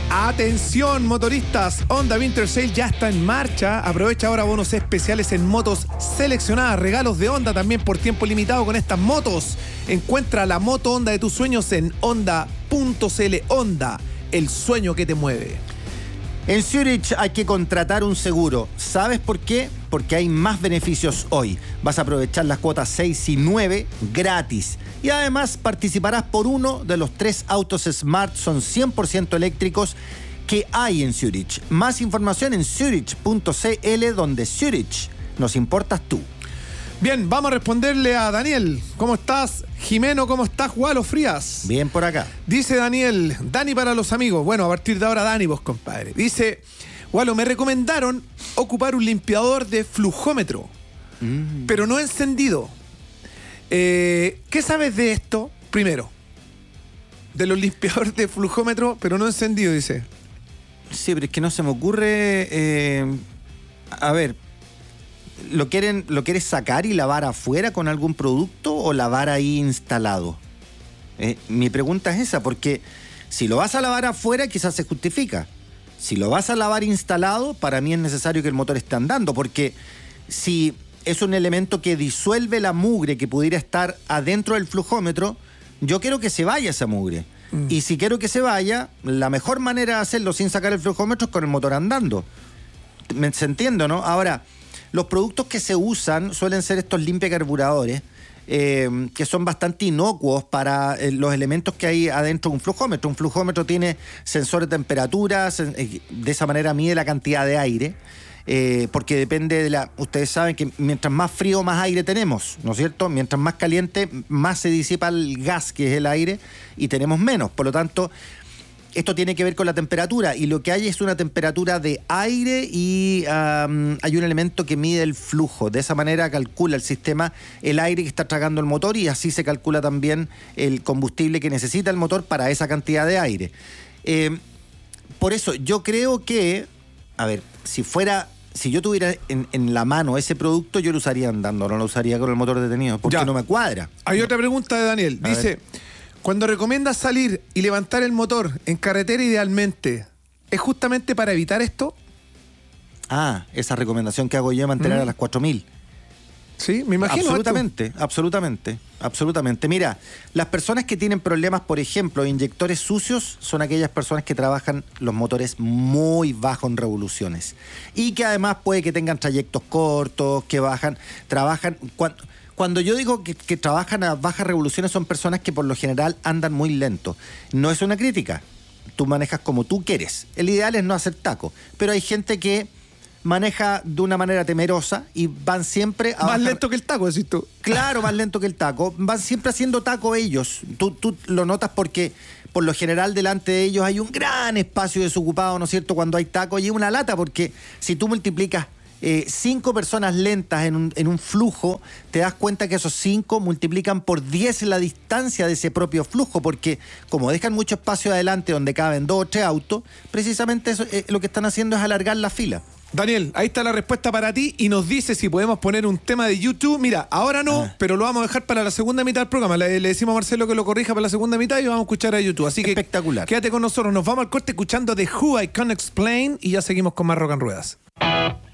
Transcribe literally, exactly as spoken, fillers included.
Atención motoristas, Honda Winter Sale ya está en marcha. Aprovecha ahora bonos especiales en motos seleccionadas, regalos de Honda también por tiempo limitado con estas motos. Encuentra la moto Honda de tus sueños en honda punto cl. Honda, el sueño que te mueve. En Zurich hay que contratar un seguro. ¿Sabes por qué? Porque hay más beneficios hoy. Vas a aprovechar las cuotas seis y nueve gratis. Y además participarás por uno de los tres autos Smart, son cien por ciento eléctricos, que hay en Zurich. Más información en zurich punto cl, donde Zurich nos importas tú. Bien, vamos a responderle a Daniel. ¿Cómo estás? Jimeno, ¿cómo estás? Walo Frías. Bien por acá. Dice Daniel, Dani para los amigos. Bueno, a partir de ahora Dani, vos, compadre. Dice, Walo, me recomendaron ocupar un limpiador de flujómetro, mm. pero no encendido. Eh, ¿Qué sabes de esto? Primero, de los limpiadores de flujómetro, pero no encendido, dice. Sí, pero es que no se me ocurre... Eh, a ver... ¿Lo quieren, ¿Lo quieres sacar y lavar afuera con algún producto o lavar ahí instalado? Eh, mi pregunta es esa, porque si lo vas a lavar afuera quizás se justifica. Si lo vas a lavar instalado, para mí es necesario que el motor esté andando, porque si es un elemento que disuelve la mugre que pudiera estar adentro del flujómetro, yo quiero que se vaya esa mugre. Mm. Y si quiero que se vaya, la mejor manera de hacerlo sin sacar el flujómetro es con el motor andando. ¿Se entiende, no? Ahora... Los productos que se usan suelen ser estos limpiacarburadores, eh, que son bastante inocuos para eh, los elementos que hay adentro de un flujómetro. Un flujómetro tiene sensor de temperatura, sen- eh, de esa manera mide la cantidad de aire, eh, porque depende de la... Ustedes saben que mientras más frío, más aire tenemos, ¿no es cierto? Mientras más caliente, más se disipa el gas, que es el aire, y tenemos menos. Por lo tanto... Esto tiene que ver con la temperatura, y lo que hay es una temperatura de aire y um, hay un elemento que mide el flujo. De esa manera calcula el sistema el aire que está tragando el motor, y así se calcula también el combustible que necesita el motor para esa cantidad de aire. Eh, por eso yo creo que, a ver, si fuera... Si yo tuviera en, en la mano ese producto, yo lo usaría andando, no lo usaría con el motor detenido, porque ya no me cuadra. Hay otra pregunta de Daniel. A Dice... ver. Cuando recomiendas salir y levantar el motor en carretera idealmente, ¿es justamente para evitar esto? Ah, esa recomendación que hago yo de mantener ¿Mm? a las cuatro mil. Sí, me imagino. Absolutamente, esto. absolutamente, absolutamente. Mira, las personas que tienen problemas, por ejemplo, inyectores sucios, son aquellas personas que trabajan los motores muy bajo en revoluciones. Y que además puede que tengan trayectos cortos, que bajan, trabajan... Cuando, Cuando yo digo que, que trabajan a bajas revoluciones, son personas que por lo general andan muy lento. No es una crítica. Tú manejas como tú quieres. El ideal es no hacer taco. Pero hay gente que maneja de una manera temerosa y van siempre a... Más bajar... lento que el taco, decís tú. Claro, más lento que el taco. Van siempre haciendo taco ellos. Tú, tú lo notas porque por lo general delante de ellos hay un gran espacio desocupado, ¿no es cierto?, cuando hay taco, y es una lata, porque si tú multiplicas Eh, cinco personas lentas en un, en un flujo, te das cuenta que esos cinco multiplican por diez la distancia de ese propio flujo, porque como dejan mucho espacio adelante donde caben dos o tres autos, precisamente eso, eh, lo que están haciendo es alargar la fila. Daniel, ahí está la respuesta para ti, y nos dice si podemos poner un tema de YouTube. Mira, ahora no, ah. pero lo vamos a dejar para la segunda mitad del programa. Le, le decimos a Marcelo que lo corrija para la segunda mitad y vamos a escuchar a YouTube. Así que espectacular. Quédate con nosotros, nos vamos al corte escuchando The Who I Can't Explain y ya seguimos con más Rock and Ruedas.